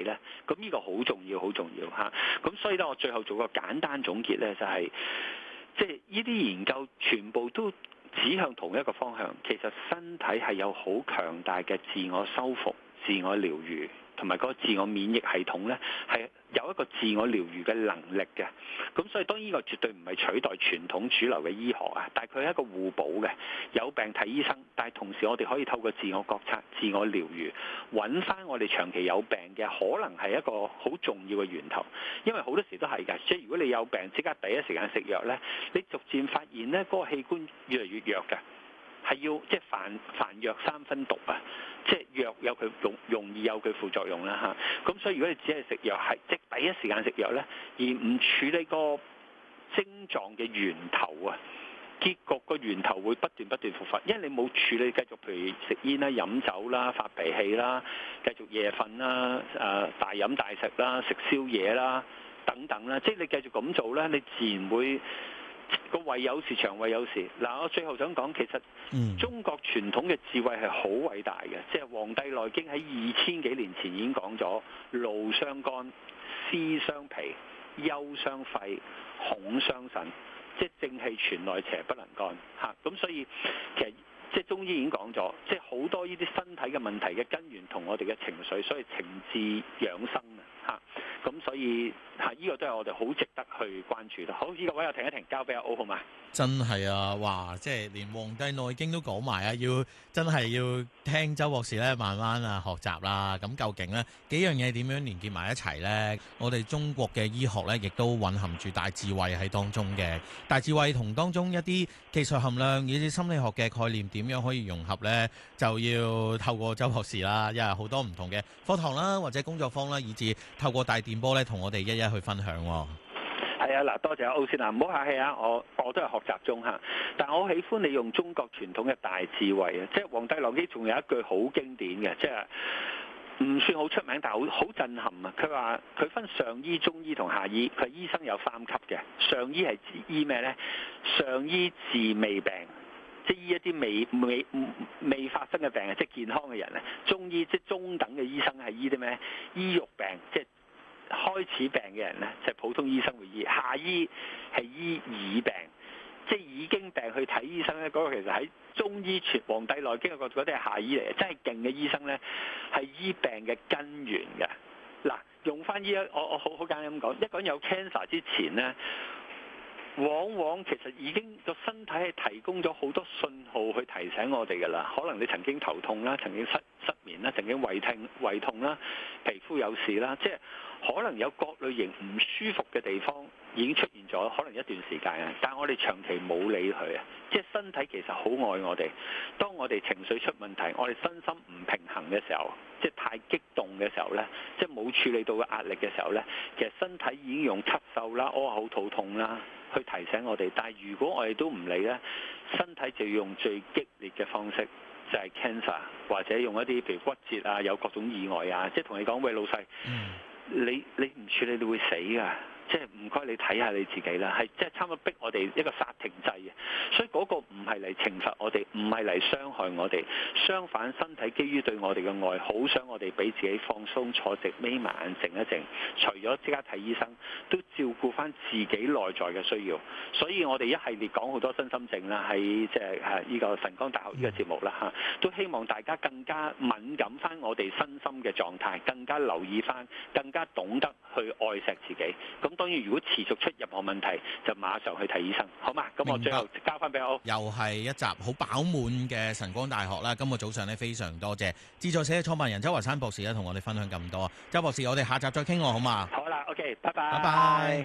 哋呢？咁呢個好重要，好重要嚇。咁所以咧，我最後做個簡單總結呢，就係即係呢啲研究全部都指向同一個方向。其實身體係有好強大嘅自我修復、自我療愈同埋嗰個自我免疫系統呢，係有一個自我療愈嘅能力嘅。咁所以當然呢個絕對唔係取代傳統主流嘅醫學啊，但係佢係一個互補嘅。有病睇醫生，但係同時我哋可以透過自我覺察、自我療愈，揾翻我哋長期有病嘅可能係一個好重要嘅源頭。因為好多時都係㗎，即係如果你有病即刻第一時間食藥呢，你逐漸發現呢嗰個器官越嚟越弱嘅。係要即係凡藥三分毒啊！即係藥有佢容易有佢副作用啦嚇。咁所以如果你只係食藥，係即係第一時間食藥咧，而唔處理個症狀嘅源頭啊，結局個源頭會不斷復發，因為你冇處理，繼續譬如食煙啦、飲酒啦、發脾氣啦、繼續夜瞓啦、大飲大食啦、食宵夜啦等等啦，即係你繼續咁做咧，你自然會。個胃有時腸胃有時嗱，我最後想講，其實中國傳統嘅智慧係好偉大嘅，即係《黃帝內經》喺2000幾年前已經講咗，怒傷肝、思傷脾、憂傷肺、恐傷腎，即係正氣存內，邪不能干嚇。咁所以其實即係中醫已經講咗，即係好多呢啲身體嘅問題嘅根源同我哋嘅情緒，所以情志養生啊嚇。咁所以呢個都係我哋好值得去關注咯。好，呢個位我停一停，交俾阿 O 好嘛？ 真係啊，哇！即係連《黃帝內經》都講埋啊，真係要聽周博士咧慢慢學習啦。咁究竟呢幾樣嘢點樣連結埋一齊呢？我哋中國嘅醫學呢，亦都蘊含住大智慧喺當中嘅。大智慧同當中一啲技術含量以至心理學嘅概念點樣可以融合呢？就要透過周博士啦，因為好多唔同嘅課堂啦，或者工作坊啦，以至透過大電波咧，同我哋一一去分享。 係啊，嗱，多謝阿歐先啊，唔好客氣啊，我都係學習中嚇，但係我好喜歡你用中國傳統嘅大智慧啊，即係《黃帝內經》仲有一句好經典嘅，即係唔算好出名，但係好震撼啊！佢話佢分上醫、中醫同下醫，佢醫生有3級嘅，上醫係指醫咩呢？上醫治未病，即係醫一啲未發生嘅病啊，即係健康嘅人啊。中醫即係中等嘅醫生係醫啲咩？醫肉病，即係開始病嘅人呢，就係普通醫生會醫。下醫係醫已病，即係已經病去睇醫生咧。嗰個其實喺中醫《黃帝內經》嘅角度，嗰啲係下醫嚟嘅，真係勁嘅醫生呢，係醫病嘅根源嘅。嗱，用翻我好簡單咁講，一個人有 cancer 之前呢，往往其實已經個身體係提供咗好多信號去提醒我哋㗎啦。可能你曾經頭痛啦，曾經失眠啦，曾經胃痛啦，皮膚有事啦，即係可能有各類型唔舒服嘅地方已經出現咗，可能一段時間啊。但係我哋長期冇理佢啊，即係身體其實好愛我哋。當我哋情緒出問題，我哋身心唔平衡嘅時候，即係太激動嘅時候呢，即係冇處理到嘅壓力嘅時候呢，其實身體已經用咳嗽啦、屙口肚痛啦去提醒我哋。但係如果我哋都唔理呢，身體就要用最激烈嘅方式，就係 cancer 或者用一啲譬如骨折啊，有各種意外啊，即係同你講，喂，老細，你唔處理你會死㗎。即係唔該你睇下你自己啦，係即係差唔多逼我哋一個剎停掣嘅，所以嗰個唔係嚟懲罰我哋，唔係嚟傷害我哋，相反身體基於對我哋嘅愛，好想我哋俾自己放鬆坐直，眯埋眼靜一靜，除咗即刻睇醫生，都照顧翻自己內在嘅需要。所以我哋一系列講好多身心症啦，喺即係呢個晨光大學呢個節目啦嚇，都希望大家更加敏感翻我哋身心嘅狀態，更加留意翻，更加懂得去愛錫自己。咁當然，如果持續出任何問題，就馬上去睇醫生，好嘛？咁我最後交翻俾我。 又係一集好飽滿嘅晨光大學啦！今個早上呢，非常多謝自在社嘅創辦人周華山博士咧，同我哋分享咁多。周博士，我哋下集再傾喎，好嘛？ 好啦，OK，拜拜。 拜拜。